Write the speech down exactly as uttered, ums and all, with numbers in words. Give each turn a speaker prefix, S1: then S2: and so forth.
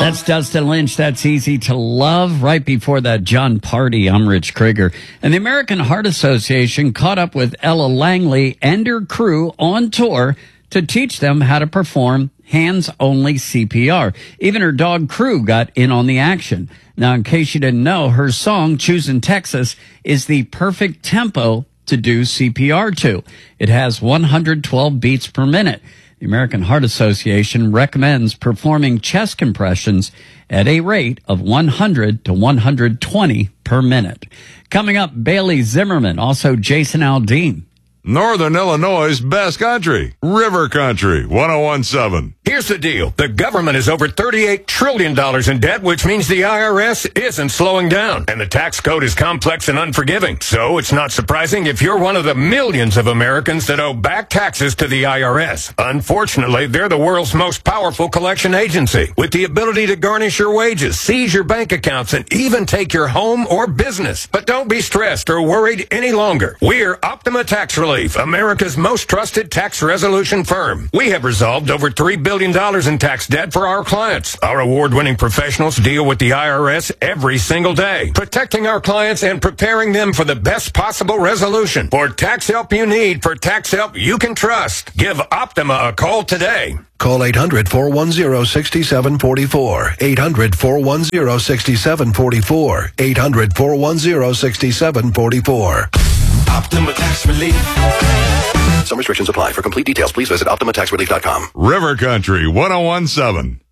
S1: That's Dustin Lynch. That's Easy to Love. Right before that, John Party. I'm Rich Krieger. And the American Heart Association caught up with Ella Langley and her crew on tour to teach them how to perform hands-only C P R. Even her dog Crew got in on the action. Now, in case you didn't know, her song, Choosing Texas, is the perfect tempo to do C P R to. It has one hundred twelve beats per minute. The American Heart Association recommends performing chest compressions at a rate of one hundred to one hundred twenty per minute. Coming up, Bailey Zimmerman, also Jason Aldean.
S2: Northern Illinois' best country, River Country, one oh one point seven.
S3: Here's the deal. The government is over thirty-eight trillion dollars in debt, which means the I R S isn't slowing down. And the tax code is complex and unforgiving. So it's not surprising if you're one of the millions of Americans that owe back taxes to the I R S. Unfortunately, they're the world's most powerful collection agency, with the ability to garnish your wages, seize your bank accounts, and even take your home or business. But don't be stressed or worried any longer. We're Optima Tax Relief, America's most trusted tax resolution firm. We have resolved over three billion dollars in tax debt for our clients. Our award-winning professionals deal with the I R S every single day, protecting our clients and preparing them for the best possible resolution. For tax help you need, for tax help you can trust, give Optima a call today.
S4: Call eight hundred, four one zero, six seven four four. eight hundred, four one zero, six seven four four. eight hundred, four one zero, six seven four four.
S5: Optima Tax Relief.
S4: Some restrictions apply. For complete details, please visit Optima Tax Relief dot com.
S2: River Country, one oh one point seven.